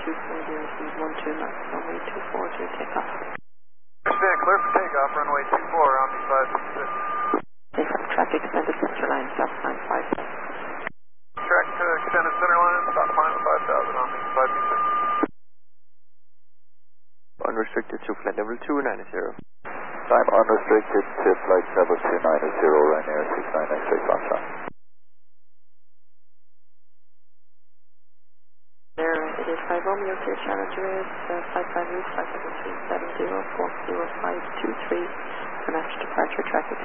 129, runway 24 to takeoff. Stand clear for takeoff, runway 24, Omni 526. Takeoff, track extended center line, stop sign 5,000. Track extended center line, stop sign 5,000, Omni 526. Unrestricted to flight level 290. Time unrestricted to flight level 290, Ryanair 69 X-ray Foxtrot. There, it is 5 Romeo, clear Challenger is flight time route 57370, 40523, for next departure traffic.